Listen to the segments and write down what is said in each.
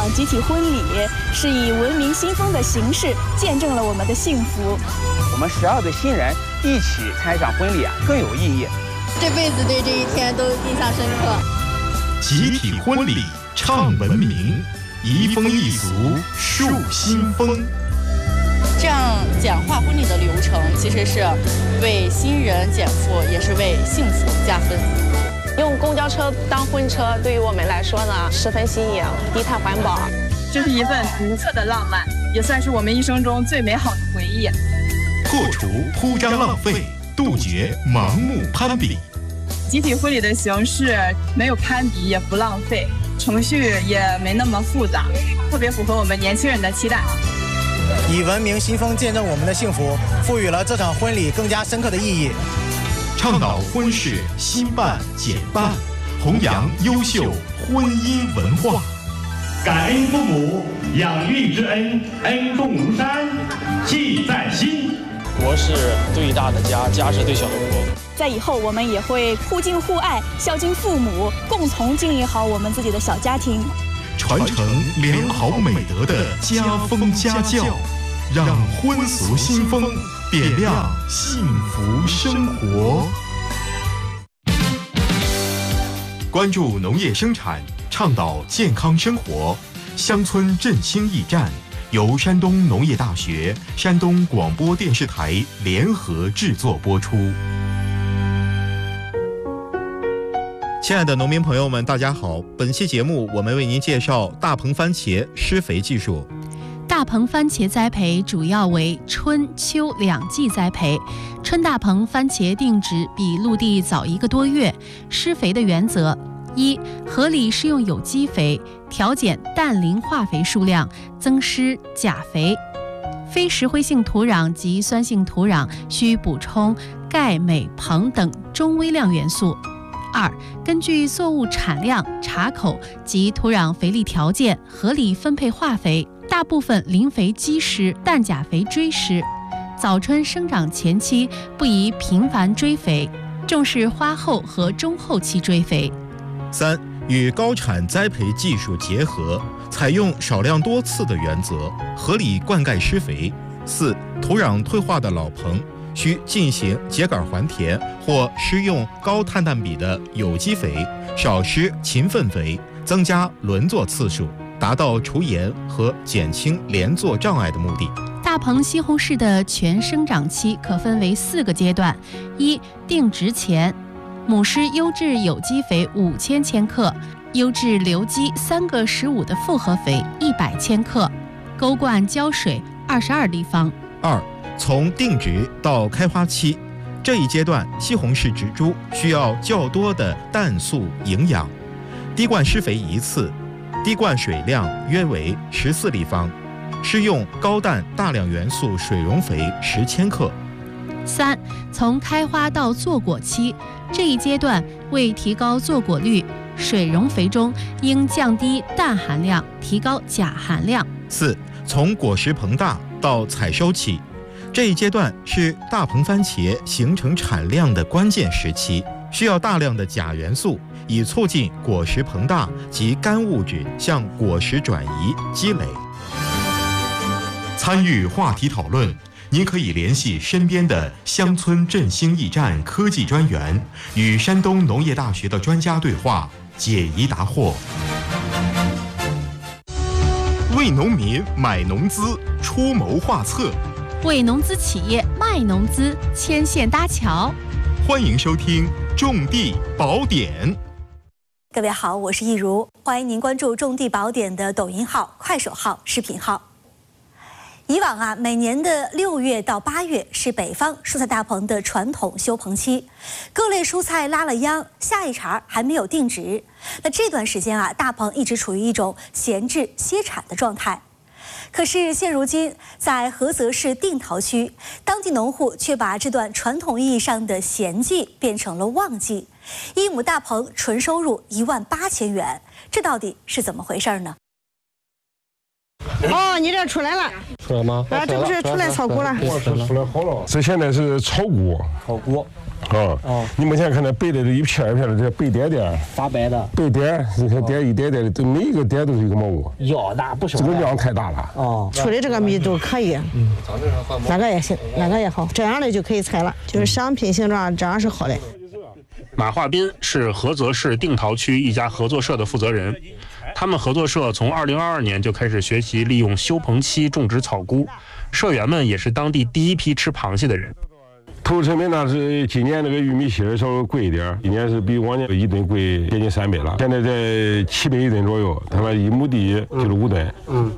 场集体婚礼，是以文明新风的形式见证了我们的幸福。 我们12对新人一起参与这场婚礼更有意义。 这辈子对这一天都印象深刻。 集体婚礼唱文明，移风易俗树新风。 这样简化婚礼的流程，其实是为新人减负，也是为幸福加分。 用公交车当婚车，对于我们来说呢，十分新颖，低碳环保。 这是一份独特的浪漫，也算是我们一生中最美好的回忆。 破除铺张浪费，杜绝盲目攀比。 集体婚礼的形式没有攀比，也不浪费，程序也没那么复杂，特别符合我们年轻人的期待。 以文明新风见证我们的幸福，赋予了这场婚礼更加深刻的意义。 倡导婚事新办简办，弘扬优秀婚姻文化。 感恩父母养育之恩，恩重如山，记在心。 国是最大的家，家是最小的国。 在以后，我们也会互敬互爱，孝敬父母，共同经营好我们自己的小家庭， 传承良好美德的家风家教，让婚俗新风点亮幸福生活。关注农业生产，倡导健康生活，乡村振兴驿站由山东农业大学、山东广播电视台联合制作播出。 亲爱的农民朋友们，大家好！本期节目我们为您介绍大棚番茄施肥技术。 大棚番茄栽培主要为春秋2季栽培，春大棚番茄定植比陆地早1个多月。施肥的原则：一、合理施用有机肥，调减氮磷化肥数量，增施钾肥。非石灰性土壤及酸性土壤需补充钙、镁、硼等中微量元素。2、根据作物产量、茶口及土壤肥力条件，合理分配化肥，大部分磷肥基施，氮钾肥追施。早春生长前期不宜频繁追肥，重视花后和中后期追肥。 3、与高产栽培技术结合，采用少量多次的原则，合理灌溉施肥。4、土壤退化的老棚需进行秸秆还田或施用高碳氮比的有机肥，少施勤粪肥，增加轮作次数，达到除盐和减轻连作障碍的目的。 大棚西红柿的全生长期可分为4个阶段：一、定植前，母施优质有机肥5000千克，优质流基3个15的复合肥100千克，沟灌浇水22立方。 2、从定植到开花期，这一阶段西红柿植株需要较多的氮素营养，滴灌施肥1次，滴灌水量约为14立方，施用高氮大量元素水溶肥10千克。 3、从开花到坐果期，这一阶段为提高坐果率，水溶肥中应降低氮含量，提高钾含量。 4、从果实膨大到采收期，这一阶段是大棚番茄形成产量的关键时期，需要大量的钾元素，以促进果实膨大及干物质向果实转移积累。 参与话题讨论，您可以联系身边的乡村振兴驿站科技专员，与山东农业大学的专家对话，解疑答惑。为农民买农资，出谋划策； 为农资企业卖农资，牵线搭桥。 欢迎收听《种地宝典》。 各位好，我是易如，欢迎您关注《种地宝典》的抖音号、快手号、视频号。以往每年的6月到8月是北方蔬菜大棚的传统休棚期，各类蔬菜拉了秧，下一茬还没有定植。那这段时间大棚一直处于一种闲置歇产的状态。可是现如今，在菏泽市定陶区，当地农户却把这段传统意义上的闲季变成了旺季，1亩大棚纯收入18000元，这到底是怎么回事呢？ 哦，你这出来了， 出来吗？ 这不是出来炒股了？ 出来好了。 这现在是炒股， 炒股。 你目前看到白的一片一片的，这白点点， 发白的， 白点，你看点一点点的，都每一个点都是一个蘑菇。 哟，那不少。 这个量太大了。 处理这个密度可以，哪个也行，哪个也好，这样的就可以采了，就是商品形状这样是好的。 马化斌是菏泽市定陶区一家合作社的负责人，他们合作社从2022年就开始学习利用休棚期种植草菇，社员们也是当地第一批吃螃蟹的人。 投入成本呢是今年那个玉米芯稍微贵一点，今年是比往年1吨贵接近300了，现在在700一吨左右。他们1亩地就是5吨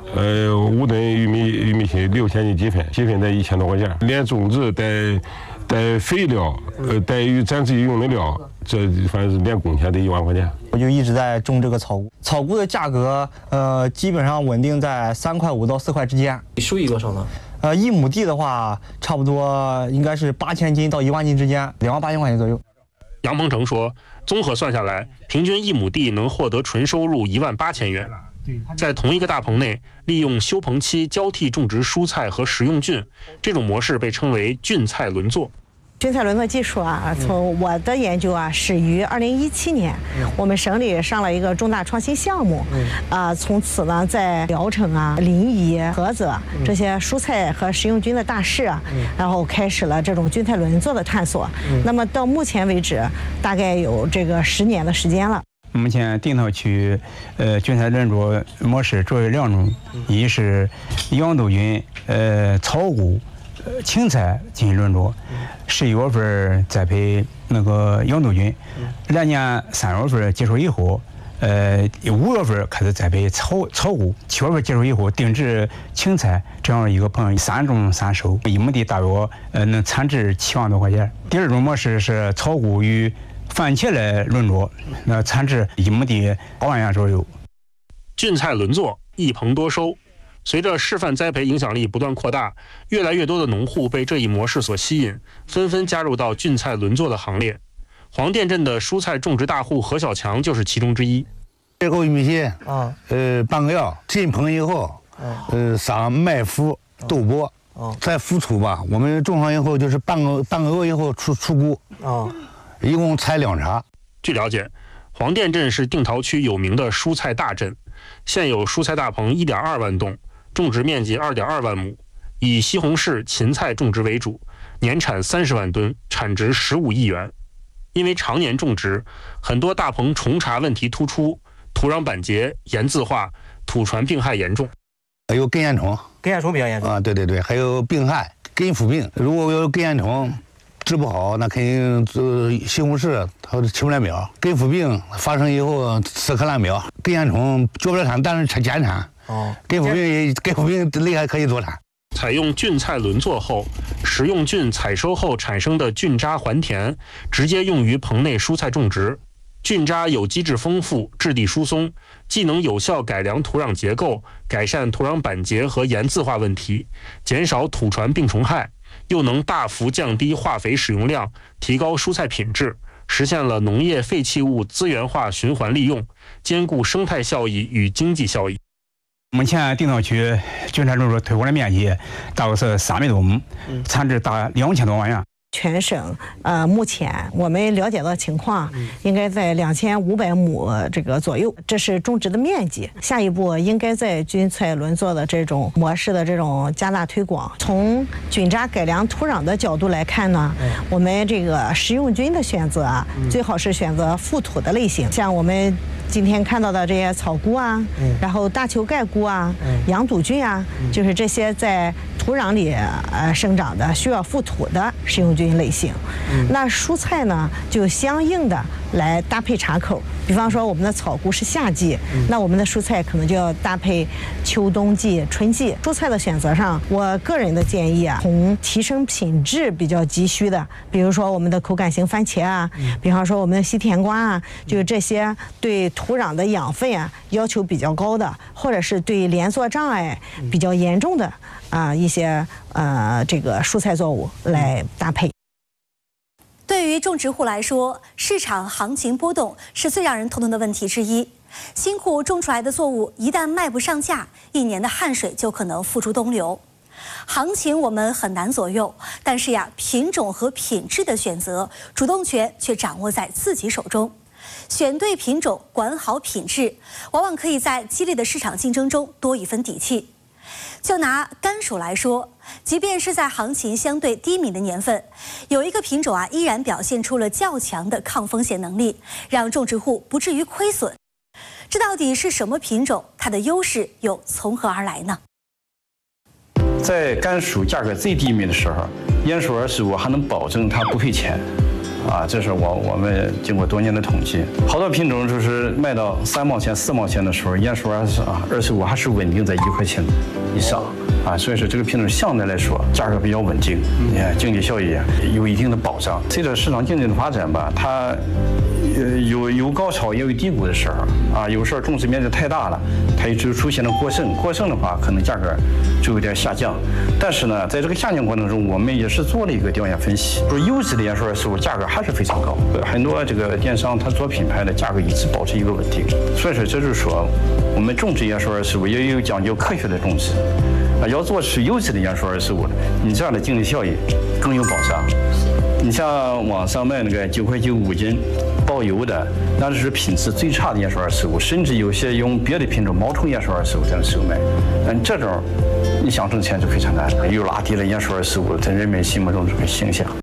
，5吨玉米芯6000斤积分在1000多块钱，连种植带肥料，带咱自己用的料，这反正是连工钱得1万块钱。 我就一直在种这个草菇，草菇的价格基本上稳定在3块5到4块之间。 收益多少呢 ？1亩地的话，差不多应该是8000斤到1万斤之间，28000块钱左右。 杨鹏程说，综合算下来，平均1亩地能获得纯收入18000元。在同一个大棚内，利用休棚期交替种植蔬菜和食用菌，这种模式被称为菌菜轮作。 菌菜轮作技术啊，从我的研究啊，始于2017年，我们省里上了一个重大创新项目，从此呢，在聊城啊、临沂、菏泽这些蔬菜和食用菌的大市啊，然后开始了这种菌菜轮作的探索。那么到目前为止，大概有这个10年的时间了。 目前定陶区菌菜轮作模式主要2种，一是养豆菌、草菇、青菜进行轮作，11月份栽培那个养豆菌，来年3月份结束以后，5月份开始栽培草菇，7月份结束以后定植青菜，这样一个棚3种3收，1亩地大约能产值7万多块钱。第2种模式是草菇与番茄来轮作，那产值1亩地8万元左右。 菌菜轮作，一棚多收。随着示范栽培影响力不断扩大，越来越多的农户被这一模式所吸引，纷纷加入到菌菜轮作的行列。黄店镇的蔬菜种植大户何小强就是其中之一。 这个玉米芯半个月进棚以后，撒麦麸、豆粕，再浮土吧。我们种上以后就是半个月以后出菇，一共采2茬。 据了解，黄店镇是定陶区有名的蔬菜大镇，现有蔬菜大棚1.2万栋，种植面积2.2万亩，以西红柿、芹菜种植为主，年产30万吨，产值15亿元。因为常年种植，很多大棚虫茬问题突出，土壤板结、盐渍化、土传病害严重。 还有根线虫， 根线虫比较严重啊，对，还有病害，根腐病。如果有根线虫治不好，那肯定西红柿它起不来苗。根腐病发生以后死磕烂苗，根线虫绝不了产，但是减产。根腐病厉害可以多产。 采用菌菜轮作后，食用菌采收后产生的菌渣还田，直接用于棚内蔬菜种植。菌渣有机质丰富，质地疏松，既能有效改良土壤结构，改善土壤板结和盐渍化问题，减少土传病虫害，又能大幅降低化肥使用量，提高蔬菜品质，实现了农业废弃物资源化循环利用，兼顾生态效益与经济效益。 目前定陶区菌菜轮作推广的面积大约是300多亩，产值达2000多万元。 全省目前我们了解到的情况，应该在2500亩这个左右，这是种植的面积。下一步应该在菌菜轮作的这种模式的这种加大推广。从菌渣改良土壤的角度来看呢，我们这个食用菌的选择啊，最好是选择覆土的类型，像我们今天看到的这些草菇啊，然后大球盖菇啊、羊肚菌啊，就是这些在土壤里生长的需要覆土的食用菌类型。那蔬菜呢，就相应的来搭配茬口。比方说我们的草菇是夏季，那我们的蔬菜可能就要搭配秋冬季、春季。蔬菜的选择上，我个人的建议啊，从提升品质比较急需的，比如说我们的口感型番茄啊，比方说我们的西甜瓜啊，就是这些对土壤的养分啊要求比较高的，或者是对连作障碍比较严重的一些这个蔬菜作物来搭配。 对于种植户来说，市场行情波动是最让人头疼的问题之一。辛苦种出来的作物一旦卖不上价，1年的汗水就可能付诸东流。 行情我们很难左右，但是呀，品种和品质的选择，主动权却掌握在自己手中。选对品种，管好品质，往往可以在激烈的市场竞争中多一分底气。就拿甘薯来说，即便是在行情相对低迷的年份，有一个品种依然表现出了较强的抗风险能力，让种植户不至于亏损。这到底是什么品种？它的优势又从何而来呢？ 在甘薯价格最低迷的时候，鼹鼠25还能保证它不赔钱。这是我们经过多年的统计，好多品种就是卖到3毛钱、4毛钱的时候，鼹鼠25还是稳定在1块钱以上所以说这个品种相对来说价格比较稳定，经济效益有一定的保障。随着市场经济的发展吧，它有高潮也有低谷的时候有时候种植面积太大了，它就出现了过剩的话，可能价格就有点下降。但是呢，在这个下降过程中，我们也是做了一个调研分析，说优质的鼹鼠25价格还是非常高，很多这个电商它做品牌的价格一直保持一个稳定。所以说这就是说，我们种植鼹鼠25也有讲究科学的种植要做出优质的鼹鼠25，你这样的经济效益更有保障。你像网上卖那个9块95斤包邮的，那是品质最差的鼹鼠25，甚至有些用别的品种冒充鼹鼠25在那售卖。但这种你想挣钱就非常难，又拉低了鼹鼠25在人们心目中这个形象。